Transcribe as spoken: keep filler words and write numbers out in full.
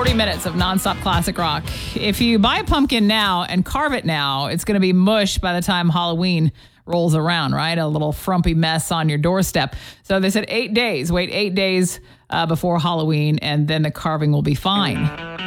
forty minutes of nonstop classic rock. If you buy a pumpkin now and carve it now, it's going to be mush by the time Halloween rolls around, right? A little frumpy mess on your doorstep. So they said eight days. Wait eight days uh, before Halloween, and then the carving will be fine.